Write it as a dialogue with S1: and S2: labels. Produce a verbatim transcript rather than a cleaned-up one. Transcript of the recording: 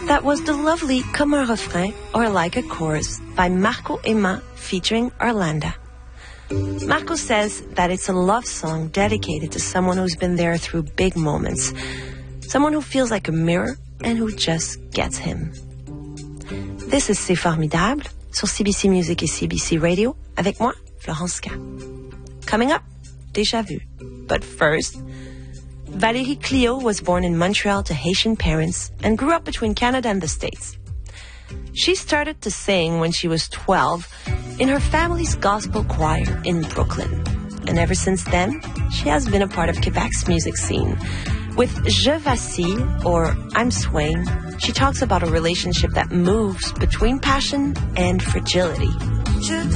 S1: That was the lovely Comme un refrain, or Like a Chorus, by Marco Emma featuring Orlando. Marco says that it's a love song dedicated to someone who's been there through big moments, someone who feels like a mirror and who just gets him. This is C'est Formidable sur C B C Music et C B C Radio avec moi, Florence K. Coming up, Déjà Vu. But first, Valérie Clio was born in Montreal to Haitian parents and grew up between Canada and the States. She started to sing when she was twelve in her family's gospel choir in Brooklyn. And ever since then, she has been a part of Quebec's music scene. With Je Vacille, or I'm Swaying, she talks about a relationship that moves between passion and fragility. Je